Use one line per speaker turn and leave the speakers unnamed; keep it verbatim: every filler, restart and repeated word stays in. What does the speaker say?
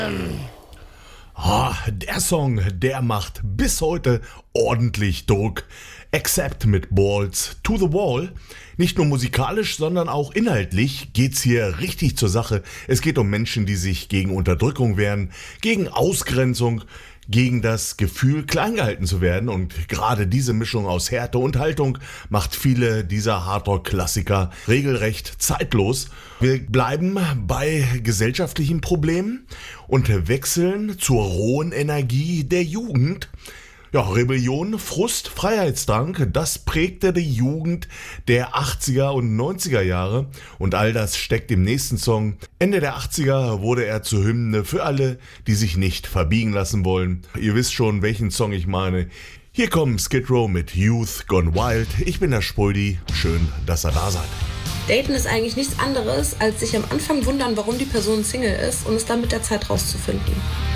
Ah, der Song, der macht bis heute ordentlich Druck. Accept mit Balls to the Wall. Nicht nur musikalisch, sondern auch inhaltlich geht's hier richtig zur Sache. Es geht um Menschen, die sich gegen Unterdrückung wehren, gegen Ausgrenzung, gegen das Gefühl, klein gehalten zu werden. Und gerade diese Mischung aus Härte und Haltung macht viele dieser Hardrock-Klassiker regelrecht zeitlos. Wir bleiben bei gesellschaftlichen Problemen und wechseln zur rohen Energie der Jugend. Ja, Rebellion, Frust, Freiheitsdrang, das prägte die Jugend der achtziger und neunziger Jahre und all das steckt im nächsten Song. Ende der achtziger wurde er zur Hymne für alle, die sich nicht verbiegen lassen wollen. Ihr wisst schon, welchen Song ich meine. Hier kommt Skid Row mit Youth Gone Wild. Ich bin der Spuldi, schön, dass ihr da seid.
Daten ist eigentlich nichts anderes, als sich am Anfang wundern, warum die Person Single ist und es dann mit der Zeit rauszufinden.